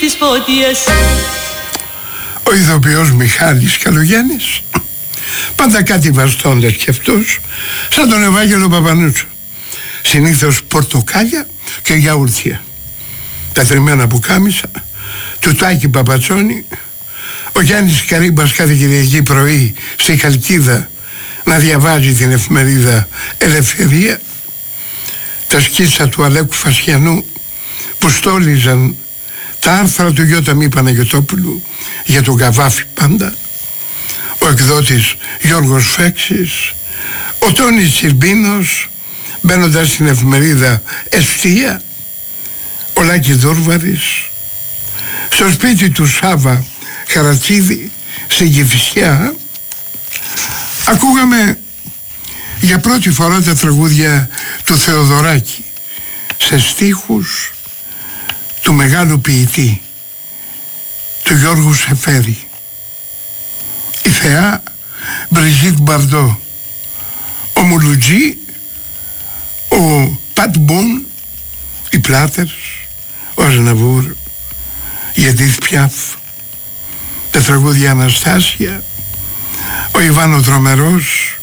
στις φώτιες. Ο ηθοποιός Μιχάλης Καλογιάννης, πάντα κάτι βαστώντας κι αυτός, σαν τον Ευάγγελο Παπανούτσο. Συνήθως πορτοκάλια και γιαουρτία. Τα τριμμένα πουκάμισα του Τάκη Παπατσόνη, ο Γιάννης Καρύμπας κάθε Κυριακή πρωί στη Χαλκίδα να διαβάζει την εφημερίδα Ελευθερία, τα σκίτσα του Αλέκου Φασιανού που στόλιζαν τα άρθρα του Γιώτα Παναγιωτόπουλου για τον Καβάφη πάντα, ο εκδότης Γιώργος Φέξης, ο Τόνης Τσιρμπίνος μπαίνοντας στην εφημερίδα Εστία, ο Λάκης Δούρβαρης, στο σπίτι του Σάβα Χαρατσίδη στην Κηφισιά ακούγαμε για πρώτη φορά τα τραγούδια του Θεοδωράκη σε στίχους του μεγάλου ποιητή, του Γιώργου Σεφέρη. Η θεά Μπριζίτ Μπαρντό, ο Μουλουτζή, ο Πατ Μπον, οι Πλάτερς, ο Αζναβούρ, η Εντίθ Πιάφ, τα τραγούδια Αναστάσια, ο Ιβάνο Τρομερός,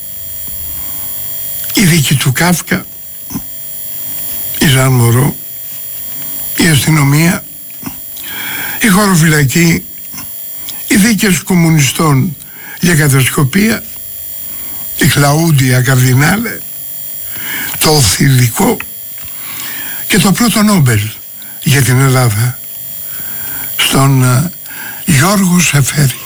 η δίκη του Κάφκα, η Ζαν Μωρό, η αστυνομία, η χωροφυλακή, οι δίκες κομμουνιστών για κατασκοπία, η Κλαούντια Καρδινάλε, το θηλυκό και το πρώτο Νόμπελ για την Ελλάδα στον Γιώργο Σεφέρη.